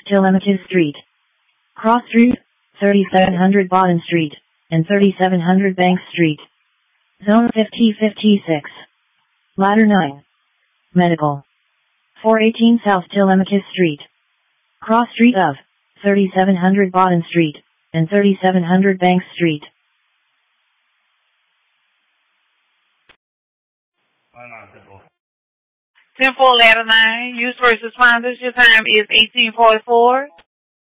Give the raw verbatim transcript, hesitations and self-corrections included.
Telemachus Street. Cross Street, thirty-seven hundred Baden Street, and thirty-seven hundred Bank Street. Zone fifty fifty-six. Ladder nine. Medical. four eighteen South Telemachus Street. Cross Street of, thirty-seven hundred Baden Street, and thirty-seven hundred Bank Street. ten four Ladder nine, use first responders, your time is eighteen forty-four.